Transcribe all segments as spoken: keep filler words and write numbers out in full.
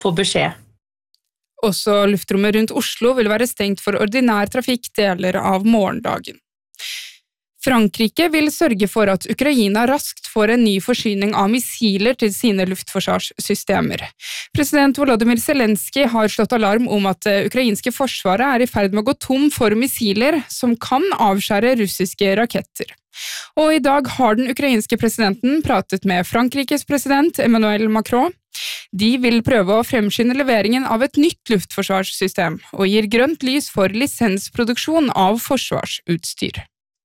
på beskjed. Også luftrommet rundt Oslo vil være stengt for ordinær trafikk deler av morgendagen. Frankrike vil sørge for at Ukraina raskt får en ny forsyning av missiler til sine luftforsvarssystemer. President Volodymyr Zelensky har slått alarm om at det ukrainske forsvaret er i ferd med å gå tom for missiler som kan avskjære russiske raketter. Og i dag har den ukrainske presidenten pratet med Frankrikes president Emmanuel Macron. De vil prøve å fremskynde leveringen av et nytt luftforsvarssystem og gir grønt lys for lisensproduksjon av forsvarsutstyr.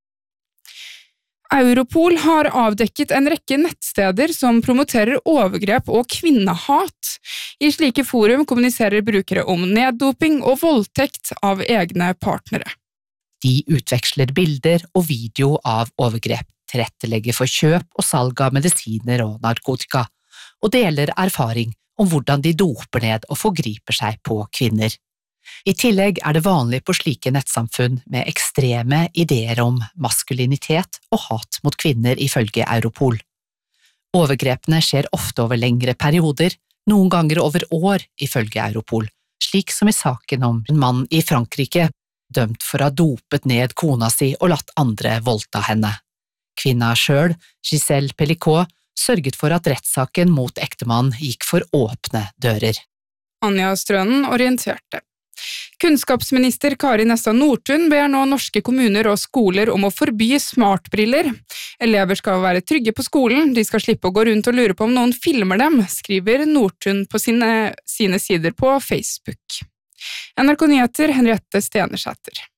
Europol har avdekket en rekke nettsteder som promoterer overgrep og kvinnehat. I slike forum kommuniserer brukere om neddoping og voldtekt av egne partnere. De utveksler bilder og video av overgrep, tilrettelegger for kjøp og salg av medisiner og narkotika, og deler erfaring om hvordan de doper ned og forgriper seg på kvinner. I tillegg er det vanlig på slike nettsamfunn med ekstreme ideer om maskulinitet og hat mot kvinner ifølge Europol. Overgrepene skjer ofte over lengre perioder, noen ganger over år ifølge Europol, slik som i saken om en mann i Frankrike, dømt for å ha dopet ned kona si og latt andre voldta henne. Kvinna selv, Giselle Pellicot, sørget for at rettssaken mot ektemann gikk for åpne dører. Anja Strønen orienterte. Kunnskapsminister Kari Nessa Nordtun ber nå norske kommuner og skoler om å forby smartbriller. Elever skal være trygge på skolen, de skal slippe å gå rundt og lure på om noen filmer dem, skriver Nordtun på sine, sine sider på Facebook. N R K Nyheter, Henriette Stenersæter.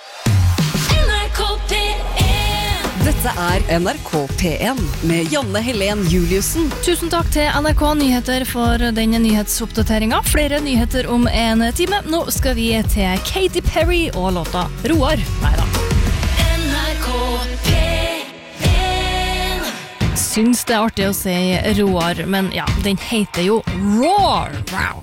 Dette er N R K P en med Janne Helen Juliussen. Tusen takk til N R K Nyheter for denne nyhetsoppdateringen. Flere nyheter om en time. Nå skal vi til Katy Perry og låta Roar. Neida. N R K P en. Syns det er artig å si Roar, men ja, den heter jo Roar. Wow.